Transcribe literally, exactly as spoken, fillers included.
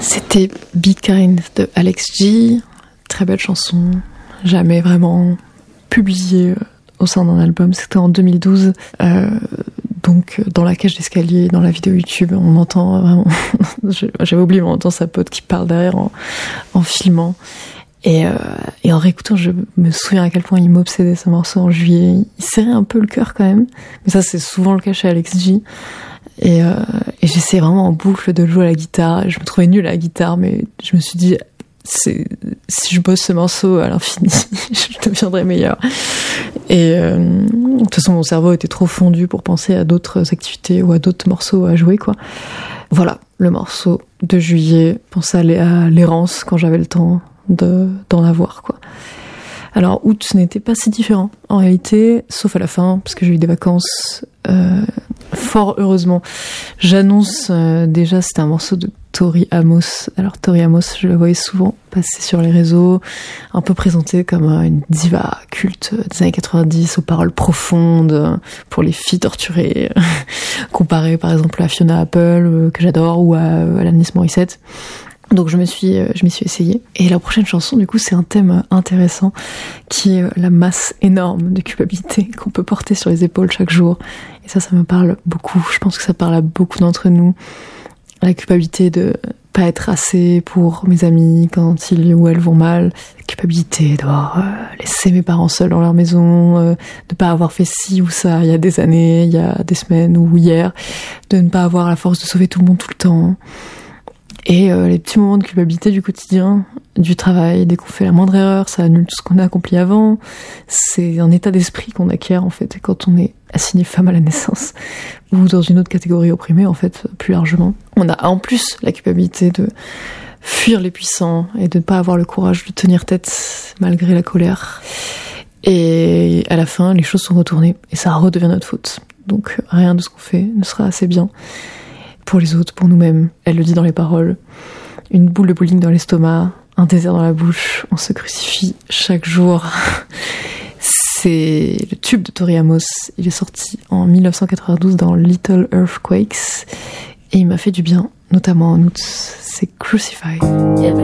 C'était Be Kind de Alex G. Très belle chanson, jamais vraiment publiée au sein d'un album. C'était en deux mille douze. Euh, donc dans la cage d'escalier, dans la vidéo YouTube, on entend vraiment... J'avais oublié, on entend sa pote qui parle derrière en, en filmant. Et, euh, et en réécoutant, je me souviens à quel point il m'obsédait ce morceau en juillet. Il serrait un peu le cœur quand même. Mais ça, c'est souvent le cas chez Alex G. Et, euh, et j'essayais vraiment en boucle de jouer à la guitare. Je me trouvais nulle à la guitare, mais je me suis dit, c'est, si je bosse ce morceau à l'infini, je deviendrai meilleure. Et euh, de toute façon, mon cerveau était trop fondu pour penser à d'autres activités ou à d'autres morceaux à jouer, quoi. Voilà, le morceau de juillet. Pensez à l'errance quand j'avais le temps de, d'en avoir, quoi. Alors, août, ce n'était pas si différent, en réalité, sauf à la fin, parce que j'ai eu des vacances, euh, fort heureusement. J'annonce, euh, déjà, c'était un morceau de Tori Amos. Alors, Tori Amos, je la voyais souvent passer sur les réseaux, un peu présentée comme une diva culte des années quatre-vingt-dix, aux paroles profondes, pour les filles torturées, comparée, par exemple, à Fiona Apple, que j'adore, ou à Alanis Morissette. Donc je me suis, je m'y suis essayée. Et la prochaine chanson, du coup, c'est un thème intéressant qui est la masse énorme de culpabilité qu'on peut porter sur les épaules chaque jour. Et ça, ça me parle beaucoup. Je pense que ça parle à beaucoup d'entre nous. La culpabilité de pas être assez pour mes amis quand ils ou elles vont mal. La culpabilité d'avoir euh, laissé mes parents seuls dans leur maison, euh, de pas avoir fait ci ou ça il y a des années, il y a des semaines ou hier, de ne pas avoir la force de sauver tout le monde tout le temps. Et euh, les petits moments de culpabilité du quotidien, du travail, dès qu'on fait la moindre erreur, ça annule tout ce qu'on a accompli avant. C'est un état d'esprit qu'on acquiert, en fait, quand on est assigné femme à la naissance, ou dans une autre catégorie opprimée, en fait, plus largement. On a en plus la culpabilité de fuir les puissants et de ne pas avoir le courage de tenir tête malgré la colère. Et à la fin, les choses sont retournées, et ça redevient notre faute. Donc rien de ce qu'on fait ne sera assez bien. Pour les autres, pour nous-mêmes. Elle le dit dans les paroles. Une boule de bowling dans l'estomac, un désert dans la bouche, on se crucifie chaque jour. C'est le tube de Tori Amos. Il est sorti en dix-neuf cent quatre-vingt-douze dans Little Earthquakes et il m'a fait du bien, notamment en août. C'est Crucified. Yeah,